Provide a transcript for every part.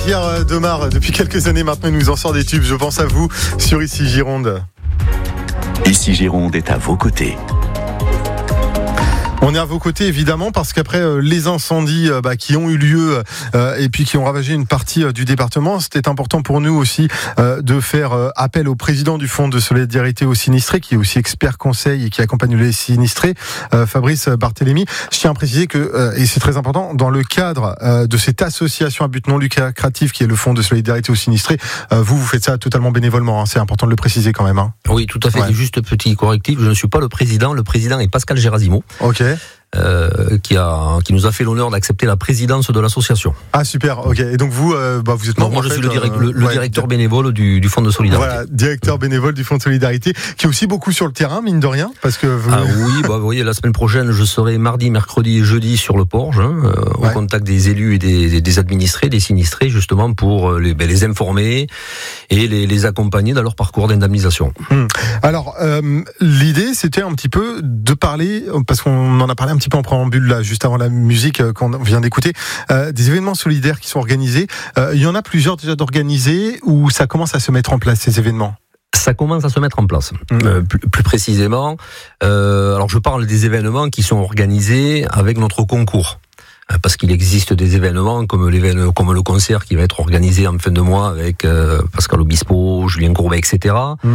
Pierre Demar, depuis quelques années maintenant, il nous en sort des tubes. Je pense à vous sur Ici Gironde. Ici Gironde est à vos côtés. On est à vos côtés évidemment parce qu'après les incendies qui ont eu lieu et puis qui ont ravagé une partie du département, c'était important pour nous aussi de faire appel au président du Fonds de solidarité aux sinistrés, qui est aussi expert conseil et qui accompagne les sinistrés, Fabrice Barthélémy. Je tiens à préciser que, et c'est très important, dans le cadre de cette association à but non lucratif qui est le Fonds de solidarité aux sinistrés, vous faites ça totalement bénévolement, hein. C'est important de le préciser quand même, hein. Oui, tout à fait. Ouais. Juste petit correctif, je ne suis pas le président est Pascal Gérasimo. Ok. Qui nous a fait l'honneur d'accepter la présidence de l'association. Ah super, ok. Et donc vous êtes membre. Moi je suis le directeur bénévole du Fonds de solidarité. Voilà, directeur bénévole du Fonds de solidarité, qui est aussi beaucoup sur le terrain, mine de rien, parce que vous... Ah oui, vous voyez, la semaine prochaine, je serai mardi, mercredi et jeudi sur le Porge, au contact des élus et des administrés, des sinistrés, justement pour les informer et les accompagner dans leur parcours d'indemnisation. Alors, l'idée, c'était un petit peu de parler, parce qu'on en a parlé un petit peu en préambule là, juste avant la musique qu'on vient d'écouter, des événements solidaires qui sont organisés. Il y en a plusieurs déjà d'organisés, où ça commence à se mettre en place, ces événements? Ça commence à se mettre en place. Plus précisément, alors je parle des événements qui sont organisés avec notre concours. Parce qu'il existe des événements comme le concert qui va être organisé en fin de mois avec Pascal Obispo, Julien Courbet, etc.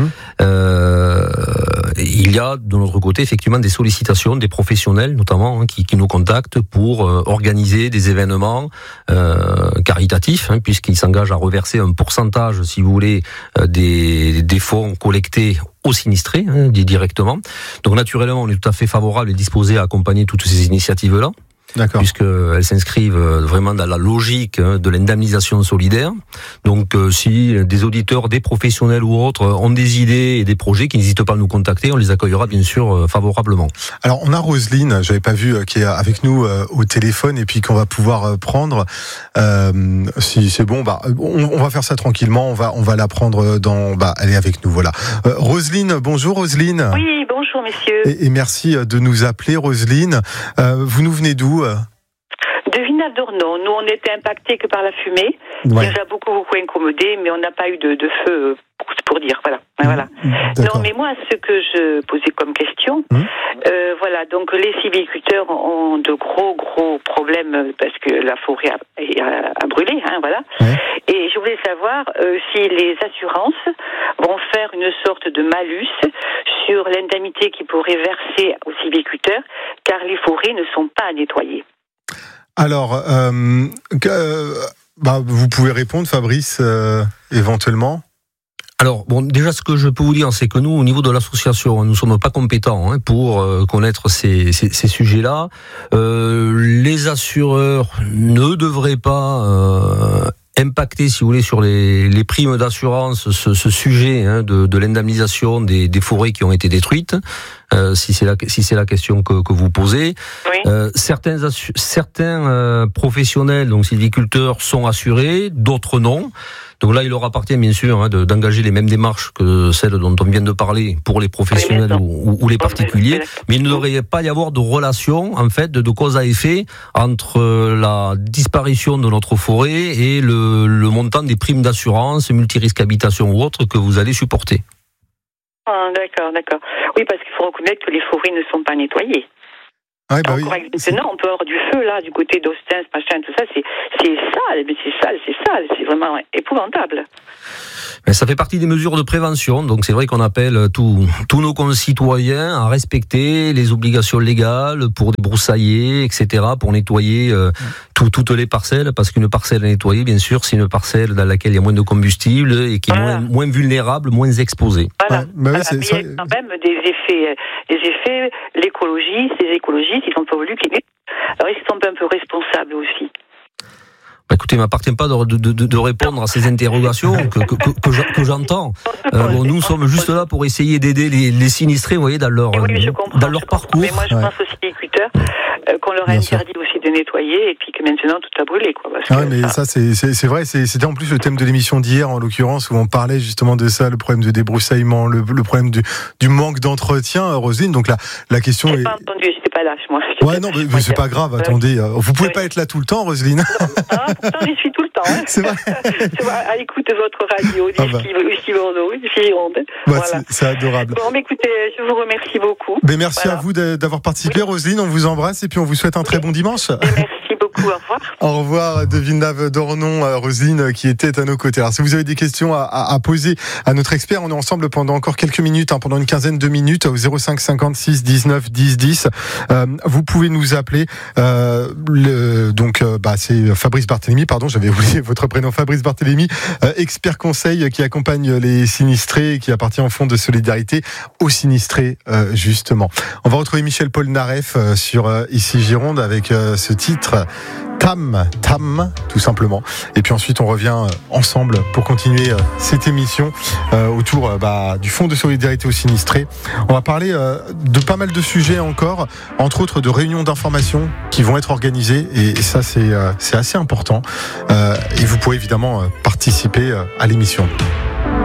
Il y a de notre côté effectivement des sollicitations des professionnels notamment qui nous contactent pour organiser des événements caritatifs, puisqu'ils s'engagent à reverser un pourcentage, si vous voulez, des fonds collectés aux sinistrés directement. Donc naturellement, on est tout à fait favorable et disposé à accompagner toutes ces initiatives-là. D'accord. Puisqu'elles s'inscrivent vraiment dans la logique de l'indemnisation solidaire. Donc si des auditeurs, des professionnels ou autres ont des idées et des projets, qui n'hésitent pas à nous contacter, on les accueillera bien sûr favorablement. Alors on a Roselyne, j'avais pas vu, qui est avec nous au téléphone et puis qu'on va pouvoir prendre. Si c'est bon, on va faire ça tranquillement, on va la prendre elle est avec nous, voilà. Roselyne, bonjour Roselyne. Oui, bonjour messieurs. Et merci de nous appeler Roselyne. Vous nous venez d'où? De Villeneuve-d'Ornon. Nous, on était impactés que par la fumée, qui nous a beaucoup incommodés, mais on n'a pas eu de feu pour dire, voilà. Non, mais moi, ce que je posais comme question, donc les sylviculteurs ont de gros problèmes parce que la forêt a brûlé, voilà. Et je voulais savoir si les assurances vont faire une sorte de malus sur l'indemnité qu'ils pourraient verser aux sylviculteurs, car les forêts ne sont pas nettoyées. Alors, vous pouvez répondre, Fabrice, éventuellement. Alors, déjà, ce que je peux vous dire, c'est que nous, au niveau de l'association, nous ne sommes pas compétents pour connaître ces sujets-là. Les assureurs ne devraient pas impacter, si vous voulez, sur les primes d'assurance, ce sujet de l'indemnisation des forêts qui ont été détruites. Si c'est la question que vous posez. Oui. Certains professionnels, donc sylviculteurs, sont assurés, d'autres non. Donc là, il leur appartient bien sûr d'engager les mêmes démarches que celles dont on vient de parler pour les professionnels ou les particuliers. Mais il ne devrait pas y avoir de relation, en fait, de cause à effet entre la disparition de notre forêt et le montant des primes d'assurance, multirisque habitation ou autre que vous allez supporter. Ah, d'accord. Oui, parce qu'il faut reconnaître que les forêts ne sont pas nettoyées. Oui, Maintenant, on peut avoir du feu là, du côté d'Austins, machin, tout ça, c'est sale, c'est vraiment épouvantable. Mais ça fait partie des mesures de prévention, donc c'est vrai qu'on appelle tous nos concitoyens à respecter les obligations légales pour débroussailler, etc., pour nettoyer toutes les parcelles, parce qu'une parcelle à nettoyer, bien sûr, c'est une parcelle dans laquelle il y a moins de combustible et qui est moins vulnérable, moins exposée. Voilà. Mais il y a quand même des effets, les écologistes, ils ont pas voulu qu'ils alors ils sont un peu responsables aussi. Écoutez, il ne m'appartient pas de répondre à ces interrogations que j'entends. Nous sommes juste là pour essayer d'aider les sinistrés, vous voyez, dans leur parcours. Mais moi, je pense aux sylviculteurs qu'on leur a interdit aussi de nettoyer et puis que maintenant tout a brûlé, quoi. Ça, c'est vrai. C'était en plus le thème de l'émission d'hier, en l'occurrence, où on parlait justement de ça, le problème de débroussaillement, le problème du manque d'entretien, Roselyne. Donc la question J'ai pas entendu. pas lâche, moi. Ouais, non, mais c'est pas grave, attendez. Vous pouvez pas être là tout le temps, Roselyne. Pourtant, j'y suis tout le temps. Hein. C'est vrai. À l'écoute de votre radio, d'ici Bordeaux, d'ici Gironde. Voilà. C'est adorable. Bon, mais écoutez, je vous remercie beaucoup. Mais merci à vous d'avoir participé, Roselyne. On vous embrasse et puis on vous souhaite un très bon dimanche. Merci beaucoup, au revoir. Au revoir de Villeneuve-d'Ornon, Roselyne qui était à nos côtés. Alors si vous avez des questions à poser à notre expert, on est ensemble pendant encore quelques minutes, pendant une quinzaine de minutes au 05 56 19 10 10. Vous pouvez nous appeler. C'est Fabrice Barthélémy, j'avais oublié votre prénom, Fabrice Barthélémy, expert conseil qui accompagne les sinistrés et qui appartient au Fonds de solidarité aux sinistrés justement. On va retrouver Michel Polnareff sur Ici Gironde avec ce titre Tam, tout simplement. Et puis ensuite, on revient ensemble pour continuer cette émission autour du Fonds de solidarité aux sinistrés. On va parler de pas mal de sujets encore, entre autres de réunions d'information qui vont être organisées. Et ça, c'est assez important. Et vous pouvez évidemment participer à l'émission.